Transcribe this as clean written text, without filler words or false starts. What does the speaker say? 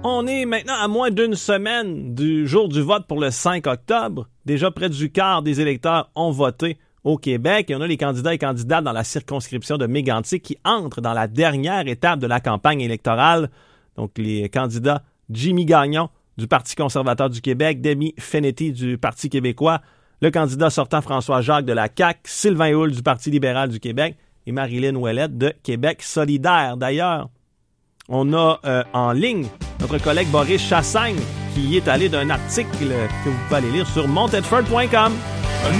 On est maintenant à moins d'une semaine du jour du vote pour le 5 octobre. Déjà près du quart des électeurs ont voté au Québec. Et on a les candidats et candidates dans la circonscription de Mégantic qui entrent dans la dernière étape de la campagne électorale. Donc, les candidats Jimmy Gagnon du Parti conservateur du Québec, Demi Fenetti du Parti québécois, le candidat sortant François Jacques de la CAQ, Sylvain Houle du Parti libéral du Québec et Marie-Lynn Ouellette de Québec solidaire. D'ailleurs, on a en ligne notre collègue Boris Chassagne qui y est allé d'un article que vous pouvez aller lire sur montedford.com.